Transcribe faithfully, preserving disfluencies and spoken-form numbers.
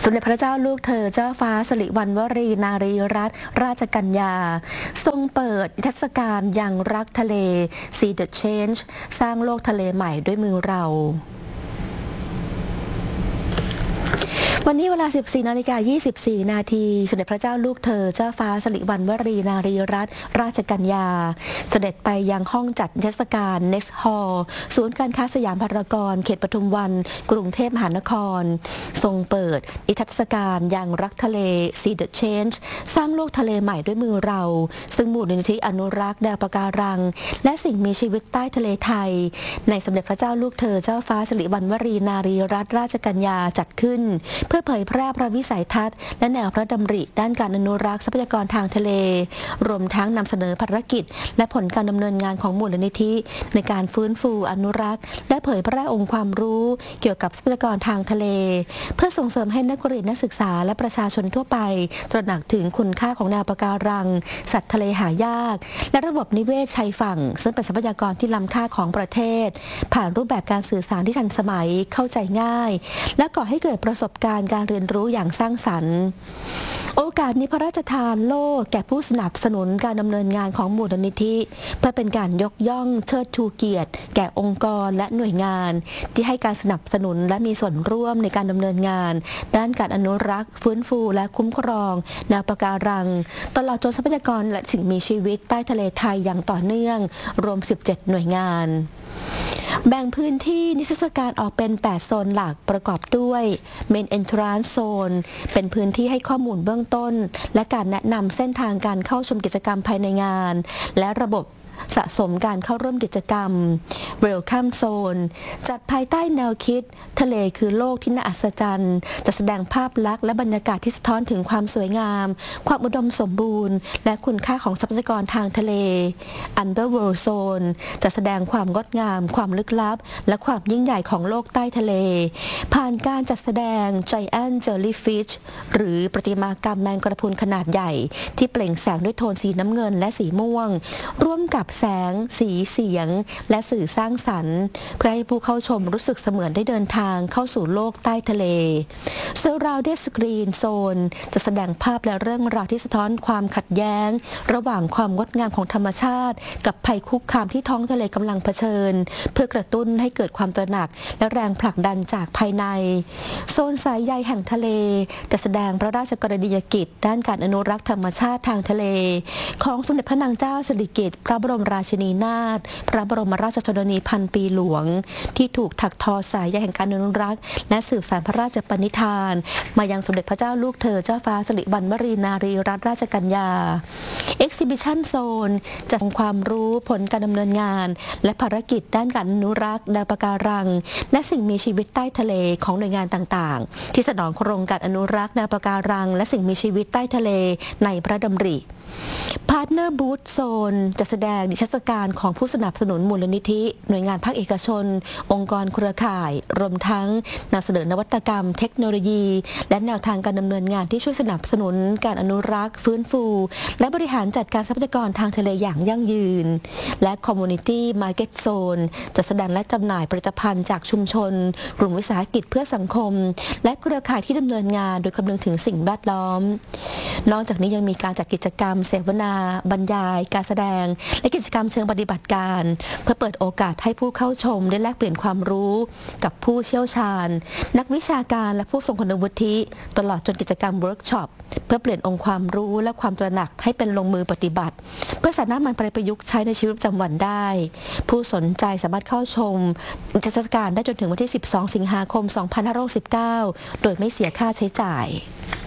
สมเด็จพระเจ้าลูกเธอเจ้าฟ้าสิริวัณวรีนารีรัตนราชกัญญาทรงเปิดนิทรรศการยังรักทะเล See the Change สร้างโลกทะเลใหม่ด้วยมือเราวันนี้เวลา สิบสี่นาฬิกายี่สิบสี่ นาทีสมเด็จพระเจ้าลูกเธอเจ้าฟ้าสิริวัณวรีนารีรัตนราชกัญญาเสด็จไปยังห้องจัดนิทรรศการ Next Hall ศูนย์การค้าสยามพารากอนเขตปทุมวันกรุงเทพมหานครทรงเปิดนิทรรศการยังรักทะเล See the Change สร้างโลกทะเลใหม่ด้วยมือเราซึ่งมูลนิธิอนุรักษ์แนวปะการังและสิ่งมีชีวิตใต้ทะเลไทยในสมเด็จพระเจ้าลูกเธอเจ้าฟ้าสิริวัณวรีนารีรัตนราชกัญญาจัดขึ้นเพื่อเผยแพร่พระวิสัยทัศน์และแนวพระดำริด้านการอนุรักษ์ทรัพยากรทางทะเลรวมทั้งนำเสนอภารกิจและผลการดำเนินงานของมูลนิธิในการฟื้นฟูอนุรักษ์และเผยแพร่องค์ความรู้เกี่ยวกับทรัพยากรทางทะเลเพื่อส่งเสริมให้นักเรียนนักศึกษาและประชาชนทั่วไปตระหนักถึงคุณค่าของแนวปะการังสัตว์ทะเลหายากและระบบนิเวศชายฝั่งซึ่งเป็นทรัพยากรที่ล้ำค่าของประเทศผ่านรูปแบบการสื่อสารที่ทันสมัยเข้าใจง่ายและก่อให้เกิดประสบการณ์การเรียนรู้อย่างสร้างสรรค์โอกาสนี้พระราชทานโล่แก่ผู้สนับสนุนการดำเนินงานของมูลนิธิเพื่อเป็นการยกย่องเชิดชูเกียรติแก่องค์กรและหน่วยงานที่ให้การสนับสนุนและมีส่วนร่วมในการดำเนินงานด้านการอนุรักษ์ฟื้นฟูและคุ้มครองแนวปะการังตลอดจนทรัพยากรและสิ่งมีชีวิตใต้ทะเลไทยอย่างต่อเนื่องรวมสิบเจ็ดหน่วยงานแบ่งพื้นที่นิทรรศการออกเป็นแปดโซนหลักประกอบด้วย Main Entrance Zone เป็นพื้นที่ให้ข้อมูลเบื้องต้นและการแนะนำเส้นทางการเข้าชมกิจกรรมภายในงานและระบบสะสมการเข้าร่วมกิจกรรม Welcome Zone จัดภายใต้แนวคิดทะเลคือโลกที่น่าอัศจรรย์จะแสดงภาพลักษณ์และบรรยากาศที่สะท้อนถึงความสวยงามความอุดมสมบูรณ์และคุณค่าของทรัพยากรทางทะเล Underworld Zone จะแสดงความงดงามความลึกลับและความยิ่งใหญ่ของโลกใต้ทะเลผ่านการจัดแสดง Giant Jellyfish หรือประติมากรรมแมงกระพรุนขนาดใหญ่ที่เปล่งแสงด้วยโทนสีน้ำเงินและสีม่วงร่วมกับแสงสีเสียงและสื่อสร้างสรรค์เพื่อให้ผู้เข้าชมรู้สึกเสมือนได้เดินทางเข้าสู่โลกใต้ทะเล Surrounded Screen Zone จะแสดงภาพและเรื่องราวที่สะท้อนความขัดแย้งระหว่างความงดงามของธรรมชาติกับภัยคุกคามที่ท้องทะเลกำลังเผชิญเพื่อกระตุ้นให้เกิดความตระหนักและแรงผลักดันจากภายในโซนสายใยแห่งทะเลจะแสดงพระราชกรณียกิจด้านการอนุรักษ์ธรรมชาติทางทะเลของสมเด็จพระนางเจ้าสิริกิติ์พระบรมราชินีนาถพระบรมราชชนนีพันปีหลวงที่ถูกถักทอสายใยแห่งการอนุรักษ์และสืบสานพระราชปณิธานมายังสมเด็จพระเจ้าลูกเธอเจ้าฟ้าสิริวัณวรีนารีรัตนราชกัญญา Exhibition Zone จัดความรู้ผลการดำเนินงานและภารกิจด้านการอนุรักษ์แนวปะการังและสิ่งมีชีวิตใต้ทะเลของหน่วยงานต่างๆที่สนองโครงการอนุรักษ์แนวปะการังและสิ่งมีชีวิตใต้ทะเลในพระดำริPartner Booth Zone จะแสดงนิทรรศการของผู้สนับสนุนมูลนิธิหน่วยงานภาคเอกชนองค์กรเครือข่ายรวมทั้งนำเสนอนวัตกรรมเทคโนโลยีและแนวทางการดำเนินงานที่ช่วยสนับสนุนการอนุรักษ์ฟื้นฟูและบริหารจัดการทรัพยากรทางทะเลอย่างยั่งยืนและ Community Market Zone จะแสดงและจำหน่ายผลิตภัณฑ์จากชุมชนกลุ่มวิสาหกิจเพื่อสังคมและเครือข่ายที่ดำเนินงานโดยคำนึงถึงสิ่งแวดล้อมนอกจากนี้ยังมีการจัดกิจกรรมเสวนาบรรยายการแสดงและกิจกรรมเชิงปฏิบัติการเพื่อเปิดโอกาสให้ผู้เข้าชมได้แลกเปลี่ยนความรู้กับผู้เชี่ยวชาญนักวิชาการและผู้ทรงคุณวุฒิตลอดจนกิจกรรมเวิร์กช็อปเพื่อเปลี่ยนองค์ความรู้และความตระหนักให้เป็นลงมือปฏิบัติเพื่อสามารถนำไปประยุกต์ใช้ในชีวิตประจำวันได้ผู้สนใจสามารถเข้าชมนิทรรศการได้จนถึงวันที่สิบสองสิงหาคมสองพันห้าร้อยหกสิบเก้าโดยไม่เสียค่าใช้จ่าย